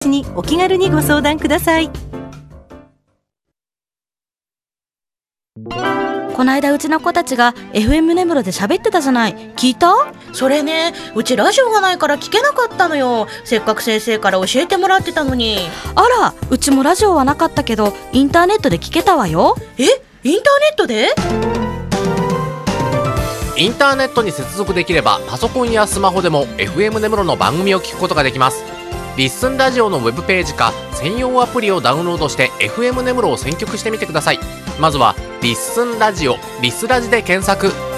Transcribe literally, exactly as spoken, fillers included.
にお気軽にご相談ください。 こないだうちの子たちが エフエム 根室で喋ってたじゃない。聞いた？ それね、うちラジオがないから聞けなかったのよ。せっかく先生から教えてもらってたのに。 あら、うちもラジオはなかったけどインターネットで聞けたわよ。 え、インターネットで？ インターネットに接続できればパソコンやスマホでも エフエム 根室の番組を聞くことができます。リッスンラジオのウェブページか専用アプリをダウンロードして エフエム 根室を選曲してみてください。まずはリッスンラジオ、リスラジで検索。